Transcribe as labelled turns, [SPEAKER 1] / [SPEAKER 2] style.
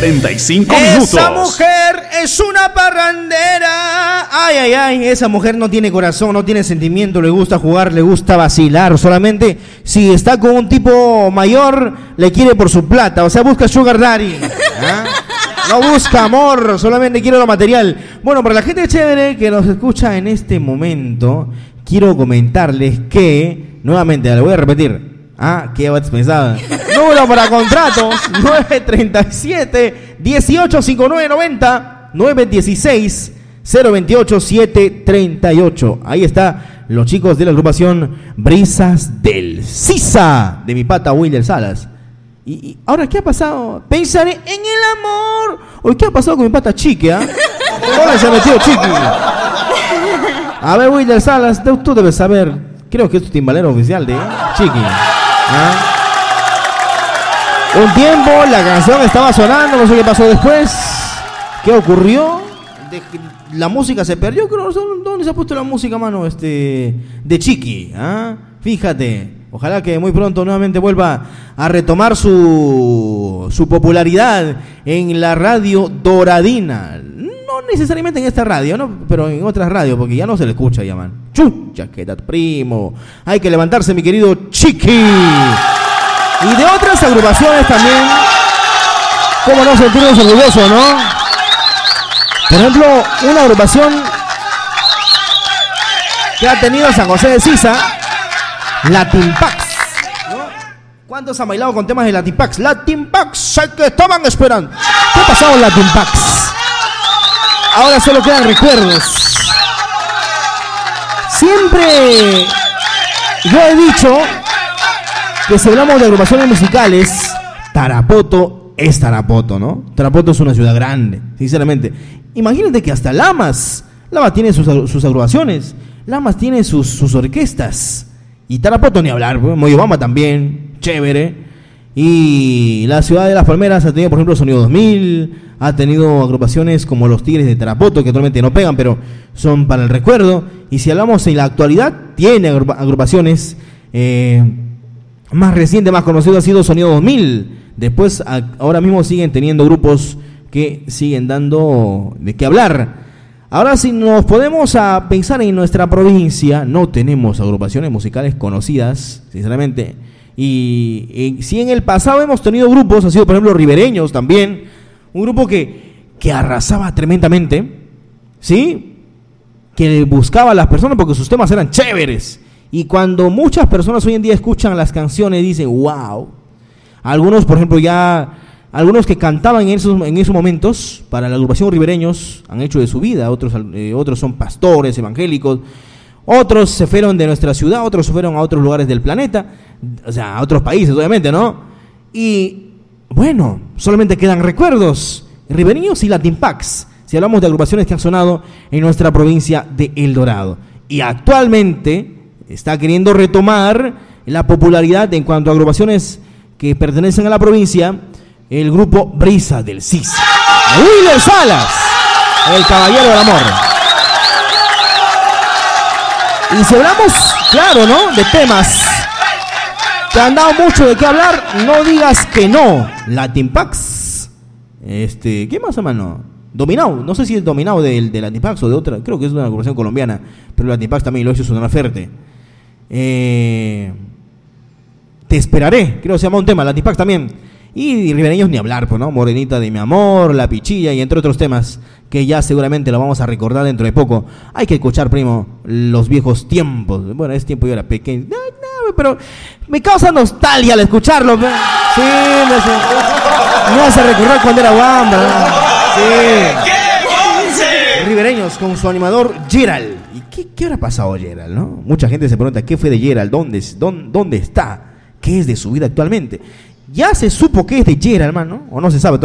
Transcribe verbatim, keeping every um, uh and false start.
[SPEAKER 1] cuarenta y cinco minutos.
[SPEAKER 2] Esa mujer es una parrandera. Ay, ay, ay, esa mujer no tiene corazón, no tiene sentimiento, le gusta jugar, le gusta vacilar. Solamente si está con un tipo mayor, le quiere por su plata. O sea, busca sugar daddy. ¿Ah? No busca amor, solamente quiere lo material. Bueno, para la gente chévere que nos escucha en este momento, quiero comentarles que, nuevamente, le voy a repetir. Ah, qué pensaba. Número para contratos: nueve tres siete, uno ocho cinco nueve nueve cero, nueve uno seis, cero dos ocho, siete tres ocho. Ahí está, los chicos de la agrupación Brisas del Sisa, de mi pata Wilder Salas. Y, y ahora, ¿qué ha pasado? Pensaré en el amor. Oye, ¿qué ha pasado con mi pata Chiqui? ¿Ah? ¿Dónde se ha metido Chiqui? A ver, Wilder Salas, tú, tú debes saber. Creo que es tu timbalero oficial de Chiqui. ¿Ah? Un tiempo la canción estaba sonando, no sé qué pasó después. ¿Qué ocurrió? De, la música se perdió. ¿Dónde se ha puesto la música, mano? Este, de Chiqui. ¿Ah? Fíjate. Ojalá que muy pronto nuevamente vuelva a retomar su, su popularidad en la radio doradina. No necesariamente en esta radio, ¿no? Pero en otras radios, porque ya no se le escucha, llaman. ¡Chucha, qué tal, primo! Hay que levantarse, mi querido Chiqui. Y de otras agrupaciones también, ¿cómo no sentirnos orgullosos, no? Por ejemplo, una agrupación que ha tenido San José de Sisa, Latin Pax, ¿no? ¿Cuántos han bailado con temas de Latin Pax? Latin Pax, el que estaban esperando. ¿Qué ha pasado en Latin Pax? Ahora solo quedan recuerdos. Siempre yo he dicho que si hablamos de agrupaciones musicales, Tarapoto es Tarapoto, ¿no? Tarapoto es una ciudad grande, sinceramente. Imagínate que hasta Lamas, Lamas tiene sus, sus agrupaciones, Lamas tiene sus, sus orquestas. Y Tarapoto ni hablar, Moyobamba también, chévere. Y la ciudad de Las Palmeras ha tenido, por ejemplo, Sonido dos mil, ha tenido agrupaciones como los Tigres de Tarapoto, que actualmente no pegan, pero son para el recuerdo. Y si hablamos en la actualidad, tiene agrupaciones. Eh, más reciente, más conocido ha sido Sonido dos mil. Después, a, ahora mismo siguen teniendo grupos que siguen dando de qué hablar. Ahora, si nos podemos a pensar en nuestra provincia, no tenemos agrupaciones musicales conocidas, sinceramente. Y, y si en el pasado hemos tenido grupos, ha sido por ejemplo Ribereños también, un grupo que, que arrasaba tremendamente, ¿sí? Que buscaba a las personas porque sus temas eran chéveres. Y cuando muchas personas hoy en día escuchan las canciones, dicen, wow. Algunos, por ejemplo, ya... Algunos que cantaban en esos, en esos momentos para la agrupación Ribereños han hecho de su vida, otros, eh, otros son pastores evangélicos, otros se fueron de nuestra ciudad, otros se fueron a otros lugares del planeta, o sea, a otros países, obviamente, ¿no? Y bueno, solamente quedan recuerdos, Ribereños y Latin Pax, si hablamos de agrupaciones que han sonado en nuestra provincia de El Dorado. Y actualmente está queriendo retomar la popularidad en cuanto a agrupaciones que pertenecen a la provincia, el grupo Brisa del Sisa. Wilder Salas, el caballero del amor. Y si hablamos, claro, ¿no?, de temas que han dado mucho de qué hablar, no digas que no. Latin Pax, este, ¿qué más, hermano? Dominado, no sé si es Dominado de, de Latin Pax o de otra, creo que es una agrupación colombiana, pero Latin Pax también lo hizo sonar fuerte. Eh, te esperaré, creo que se llama un tema, Latin Pax también. Y Ribereños ni hablar, pues, ¿no? Morenita de mi amor, La Pichilla y entre otros temas que ya seguramente lo vamos a recordar dentro de poco. Hay que escuchar, primo, los viejos tiempos. Bueno, ese tiempo yo era pequeño. No, no, pero me causa nostalgia al escucharlo. Sí, me hace, me hace recordar cuando era guamba. Sí. Ribereños con su animador Gerald. ¿Y qué, qué habrá pasado Gerald, no? Mucha gente se pregunta, ¿qué fue de Gerald? ¿Dónde, dónde, dónde está? ¿Qué es de su vida actualmente? Ya se supo que es de Gerald, hermano, o no se sabe todavía.